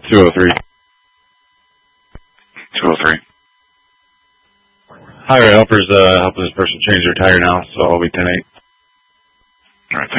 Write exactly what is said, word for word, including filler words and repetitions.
two oh three. two oh three. Highway helpers uh, helping this person change their tire now, so I'll be ten eight. All right,